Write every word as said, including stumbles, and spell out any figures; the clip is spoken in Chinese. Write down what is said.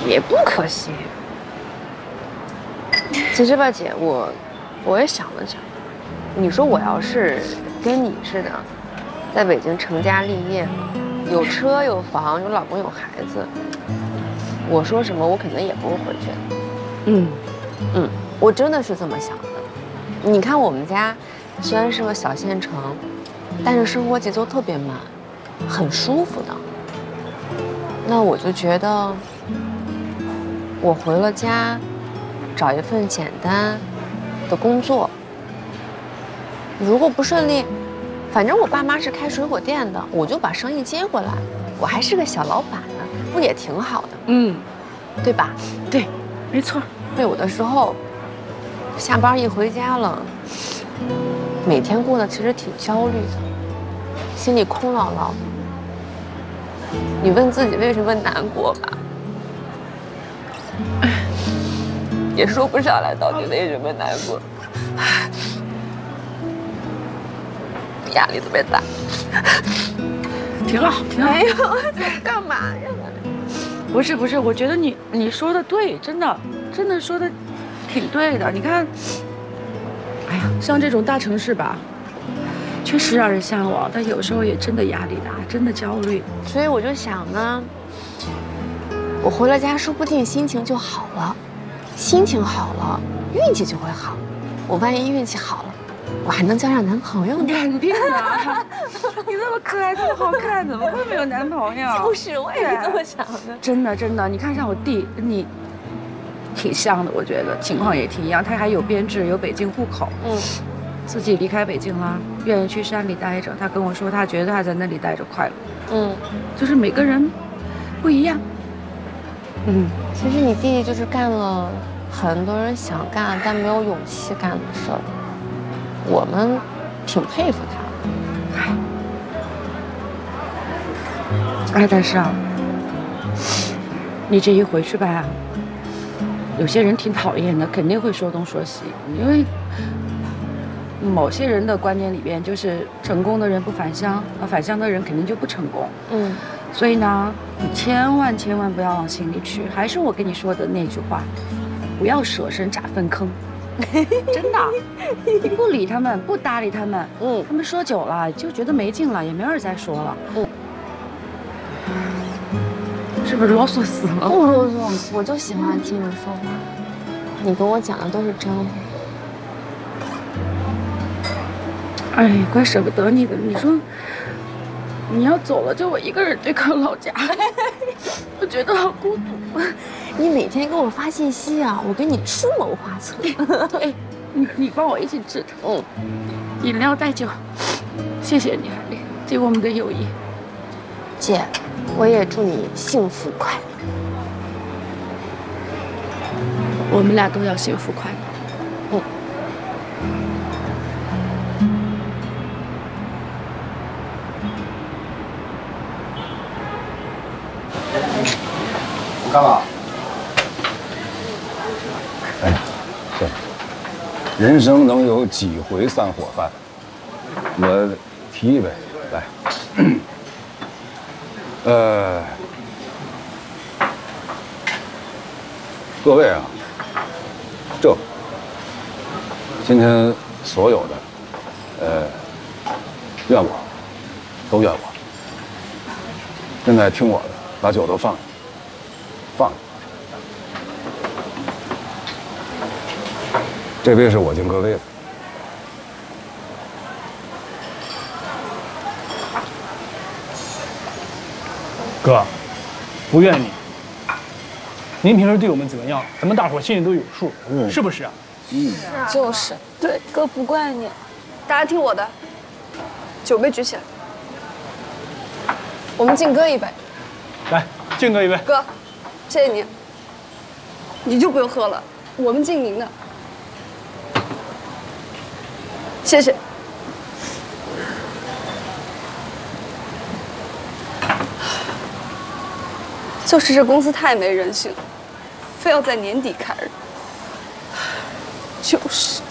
也不可惜。其实吧，姐，我我也想了想，你说我要是跟你似的，在北京成家立业了，有车有房有老公有孩子，我说什么我肯定也不会回去的。 嗯嗯，我真的是这么想的。你看我们家虽然是个小县城，但是生活节奏特别慢，很舒服的。那我就觉得，我回了家，找一份简单的工作。如果不顺利，反正我爸妈是开水果店的，我就把生意接过来，我还是个小老板呢，不也挺好的？ 嗯， 对吧？ 对，没错。 有的时候，下班一回家了，每天过得其实挺焦虑的，心里空落落的。你问自己为什么难过吧，也说不上来到底为什么难过，压力特别大。 挺好，挺好。 哎呦，干嘛呀？ 不是不是，我觉得你你说的对，真的真的说的挺对的。你看，哎呀，像这种大城市吧，确实让人向往，但有时候也真的压力大，真的焦虑。 所以我就想呢，我回了家，说不定心情就好了，心情好了，运气就会好。我万一运气好了，我还能交上男朋友呢。 肯定啊！你那么可爱，这么好看，怎么会没有男朋友？ 就是，我也是这么想的。 真的真的，你看像我弟，跟你挺像的，我觉得情况也挺一样。他还有编制，有北京户口，嗯，自己离开北京了，愿意去山里待着。他跟我说，他觉得他在那里待着快乐。嗯，就是每个人不一样。嗯， 其实你弟弟就是干了很多人想干但没有勇气干的事儿，我们挺佩服他。 哎，但是啊，你这一回去吧，有些人挺讨厌的，肯定会说东说西，因为某些人的观念里边就是成功的人不返乡，而返乡的人肯定就不成功。嗯，所以呢，你千万千万不要往心里去。还是我跟你说的那句话，不要舍身炸粪坑。真的，你不理他们，不搭理他们，嗯，他们说久了就觉得没劲了，也没人再说了。嗯，是不是啰嗦死了？ 不啰嗦，我就喜欢听你说话。你跟我讲的都是真话。 哎，怪舍不得你的。你说你要走了，就我一个人对抗老家，我觉得好孤独。 你每天给我发信息啊，我给你出谋划策。 哎，你你帮我一起治他。嗯，饮料带酒，谢谢你，海丽，记我们的友谊。 姐，我也祝你幸福快乐。 我们俩都要幸福快乐。嗯。 干嘛？哎呀，这人生能有几回散伙饭？我提一杯，来。呃，各位啊，这今天所有的呃怨我，都怨我。现在听我的，把酒都放下。放下，这杯是我敬各位的。 哥，不怨你。您平时对我们怎么样，咱们大伙心里都有数，嗯、是不是啊？ 嗯，就是。对，哥不怪你。大家听我的，酒杯举起来，我们敬哥一杯。 来，敬哥一杯。 哥。谢谢你，你就不用喝了，我们敬您的。谢谢。就是这公司太没人性了，非要在年底开日。就是。